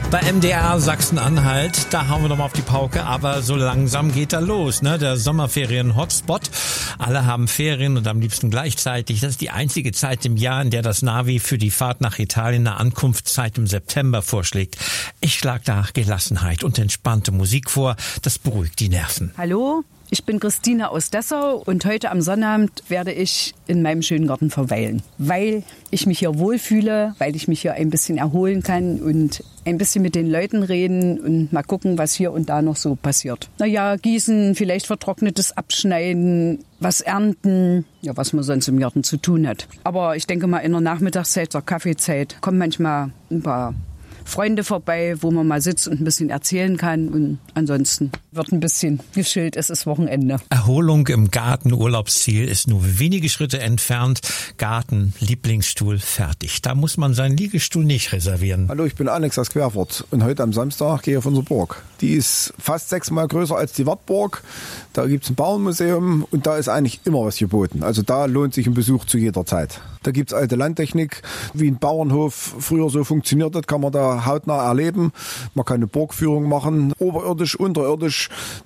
Bei MDR Sachsen-Anhalt, da hauen wir doch mal auf die Pauke, aber so langsam geht er los, ne? Der Sommerferien-Hotspot. Alle haben Ferien und am liebsten gleichzeitig. Das ist die einzige Zeit im Jahr, in der das Navi für die Fahrt nach Italien eine Ankunftszeit im September vorschlägt. Ich schlage da Gelassenheit und entspannte Musik vor. Das beruhigt die Nerven. Hallo? Ich bin Christine aus Dessau und heute am Sonnabend werde ich in meinem schönen Garten verweilen, weil ich mich hier wohlfühle, weil ich mich hier ein bisschen erholen kann und ein bisschen mit den Leuten reden und mal gucken, was hier und da noch so passiert. Naja, gießen, vielleicht Vertrocknetes abschneiden, was ernten, ja, was man sonst im Garten zu tun hat. Aber ich denke mal in der Nachmittagszeit, der Kaffeezeit, kommen manchmal ein paar Freunde vorbei, wo man mal sitzt und ein bisschen erzählen kann. Und ansonsten wird ein bisschen geschillt, es ist Wochenende. Erholung im Garten, Urlaubsziel ist nur wenige Schritte entfernt. Garten, Lieblingsstuhl, fertig. Da muss man seinen Liegestuhl nicht reservieren. Hallo, ich bin Alex aus Querfurt und heute am Samstag gehe ich auf unsere Burg. Die ist fast 6-mal größer als die Wartburg. Da gibt es ein Bauernmuseum und da ist eigentlich immer was geboten. Also da lohnt sich ein Besuch zu jeder Zeit. Da gibt es alte Landtechnik, wie ein Bauernhof früher so funktioniert hat, kann man da hautnah erleben. Man kann eine Burgführung machen, oberirdisch, unterirdisch.